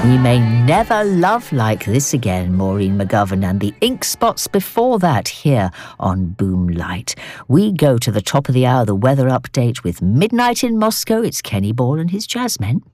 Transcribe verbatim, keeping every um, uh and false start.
We may never love like this again, Maureen McGovern, and the ink spots before that here on Boomlight. We go to the top of the hour, the weather update with Midnight in Moscow. It's Kenny Ball and his Jazzmen.